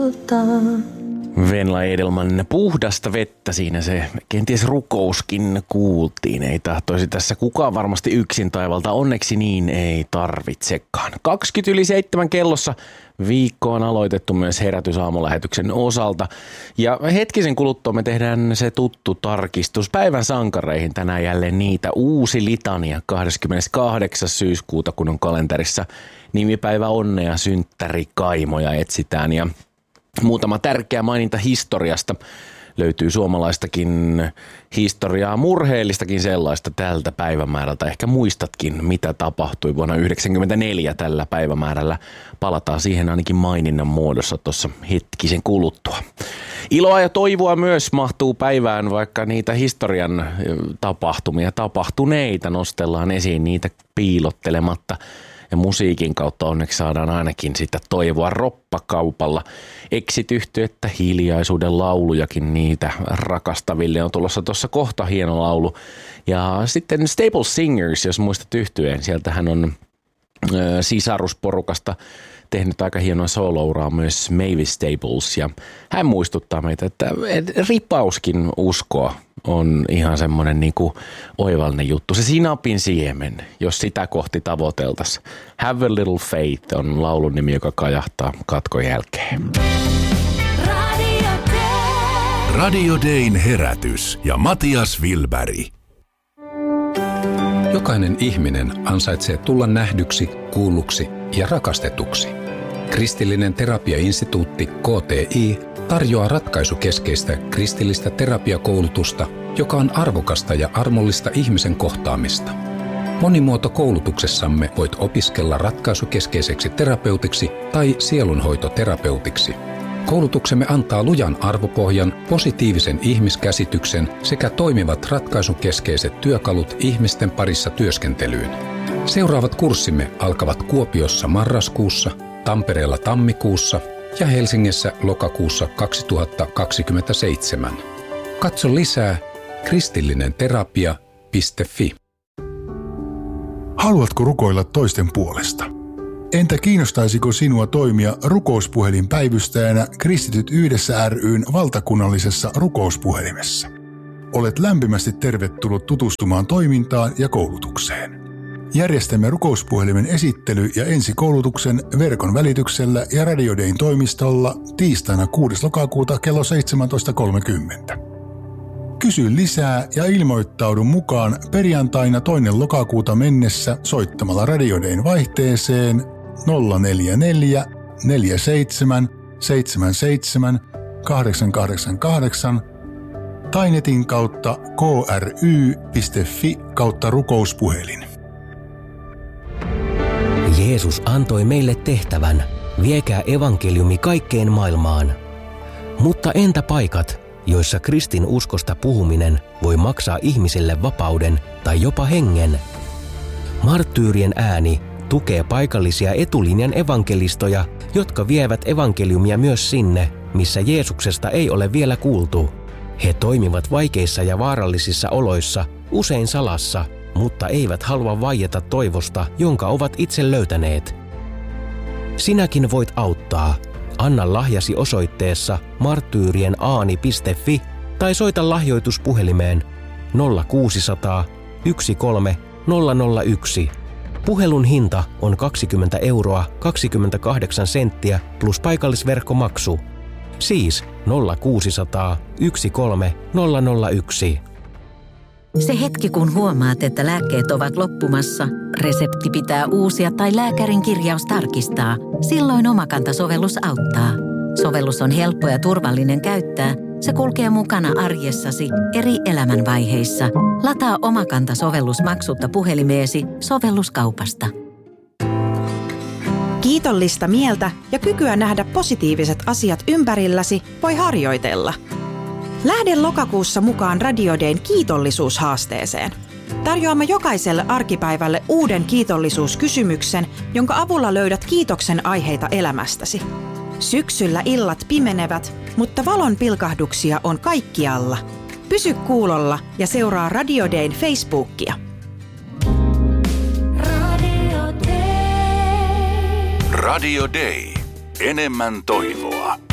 Venla Edelman, puhdasta vettä, siinä se kenties rukouskin kuultiin. Ei tahtoisi tässä kukaan varmasti yksin taivalta, onneksi niin ei tarvitsekaan. 7:20 kellossa viikko on aloitettu myös herätysaamulähetyksen osalta. Ja hetkisen kuluttua me tehdään se tuttu tarkistus päivän sankareihin. Tänään jälleen niitä uusi litania 28. syyskuuta, kun on kalenterissa nimipäivä onnea, synttäri, kaimoja etsitään ja muutama tärkeä maininta historiasta. Löytyy suomalaistakin historiaa, murheellistakin sellaista tältä päivämäärältä. Ehkä muistatkin, mitä tapahtui vuonna 1994 tällä päivämäärällä. Palataan siihen ainakin maininnan muodossa tuossa hetkisen kuluttua. Iloa ja toivoa myös mahtuu päivään, vaikka niitä historian tapahtumia, tapahtuneita nostellaan esiin, niitä piilottelematta. Ja musiikin kautta onneksi saadaan ainakin sitä toivoa roppakaupalla. Exit-yhtyettä, hiljaisuuden laulujakin niitä rakastaville on tulossa tuossa kohta hieno laulu. Ja sitten Staple Singers, jos muistat yhtyeen, sieltähän on sisarusporukasta tehnyt aika hienoa solo-uraa myös Mavis Staples. Ja hän muistuttaa meitä, että ripauskin uskoa on ihan semmoinen niinku oivallinen juttu. Se sinapin siemen, jos sitä kohti tavoiteltaisiin. Have a Little Faith on laulun nimi, joka kajahtaa katkon jälkeen. Radio Dayn herätys ja Matias Wilberg. Jokainen ihminen ansaitsee tulla nähdyksi, kuulluksi ja rakastetuksi. Kristillinen terapiainstituutti KTI tarjoaa ratkaisukeskeistä kristillistä terapiakoulutusta, joka on arvokasta ja armollista ihmisen kohtaamista. Monimuotokoulutuksessamme voit opiskella ratkaisukeskeiseksi terapeutiksi tai sielunhoitoterapeutiksi. Koulutuksemme antaa lujan arvopohjan, positiivisen ihmiskäsityksen sekä toimivat ratkaisukeskeiset työkalut ihmisten parissa työskentelyyn. Seuraavat kurssimme alkavat Kuopiossa marraskuussa, Tampereella tammikuussa ja Helsingissä lokakuussa 2027. Katso lisää kristillinenterapia.fi. Haluatko rukoilla toisten puolesta? Entä kiinnostaisiko sinua toimia rukouspuhelinpäivystäjänä Kristityt yhdessä ry:n valtakunnallisessa rukouspuhelimessa? Olet lämpimästi tervetullut tutustumaan toimintaan ja koulutukseen. Järjestämme rukouspuhelimen esittely- ja ensikoulutuksen verkon välityksellä ja Radio Dayn toimistolla tiistaina 6. lokakuuta kello 17.30. Kysy lisää ja ilmoittaudu mukaan perjantaina 2. lokakuuta mennessä soittamalla Radio Dayn vaihteeseen 044 47 77 888 tai netin kautta kry.fi/rukouspuhelin. Jeesus antoi meille tehtävän, viekää evankeliumi kaikkeen maailmaan. Mutta entä paikat, joissa kristin uskosta puhuminen voi maksaa ihmiselle vapauden tai jopa hengen? Marttyyrien ääni tukee paikallisia etulinjan evankelistoja, jotka vievät evankeliumia myös sinne, missä Jeesuksesta ei ole vielä kuultu. He toimivat vaikeissa ja vaarallisissa oloissa, usein salassa, mutta eivät halua vaieta toivosta, jonka ovat itse löytäneet. Sinäkin voit auttaa. Anna lahjasi osoitteessa marttyyrienAani.fi tai soita lahjoituspuhelimeen 0600 13 001. Puhelun hinta on 20 € 28 senttiä plus paikallisverkkomaksu. Siis 0600 13 001. Se hetki, kun huomaat, että lääkkeet ovat loppumassa, resepti pitää uusia tai lääkärin kirjaus tarkistaa, silloin Omakanta-sovellus auttaa. Sovellus on helppo ja turvallinen käyttää. Se kulkee mukana arjessasi eri elämänvaiheissa. Lataa Omakanta-sovellus maksutta puhelimeesi sovelluskaupasta. Kiitollista mieltä ja kykyä nähdä positiiviset asiat ympärilläsi voi harjoitella. Lähde lokakuussa mukaan Radio Dayn kiitollisuushaasteeseen. Tarjoamme jokaiselle arkipäivälle uuden kiitollisuuskysymyksen, jonka avulla löydät kiitoksen aiheita elämästäsi. Syksyllä illat pimenevät, mutta valon pilkahduksia on kaikkialla. Pysy kuulolla ja seuraa Radio Dayn Facebookia. Radio Day. Enemmän toivoa.